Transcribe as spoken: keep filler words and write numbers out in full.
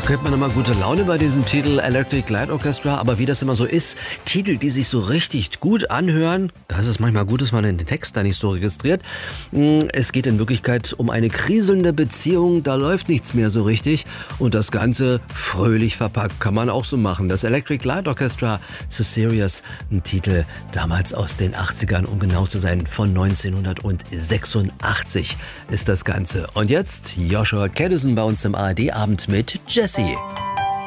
Kriegt man immer gute Laune bei diesem Titel Electric Light Orchestra, aber wie das immer so ist, Titel, die sich so richtig gut anhören, da ist es manchmal gut, dass man den Text da nicht so registriert. Es geht in Wirklichkeit um eine kriselnde Beziehung, da läuft nichts mehr so richtig und das Ganze fröhlich verpackt, kann man auch so machen. Das Electric Light Orchestra, So Serious, ein Titel damals aus den achtzigern, um genau zu sein, von neunzehnhundertsechsundachtzig ist das Ganze. Und jetzt Joshua Kadison bei uns im A R D-Abend mit Jessie.